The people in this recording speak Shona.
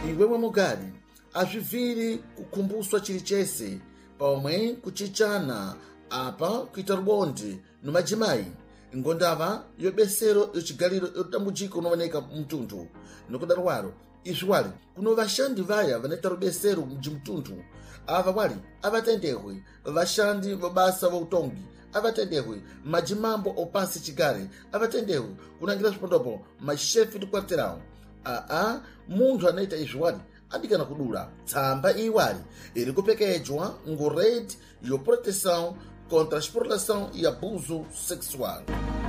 iwewe mugari azviviri kukumbuswa chiri chese pomwe kuchichana apa kuita rubondi nomadzimai ngondava yobesero yochigaliro yotambudziko unooneka mumutundu. Nokudaro waro izvi wali kuno vashandi vaya vanoita rubesero mumutundu ava wali avatendehwe, vashandi vabasa vautongi avatendehwe, madzimambo opasi chigare avatendehwe, kunangira zvipondopo mashefi de quarteirão. Munthu anaita izvi wali adikana kudula tsamba iwali iri kupekedzwa ngo Rede de Proteção contra a Exploração e Abuso Sexual.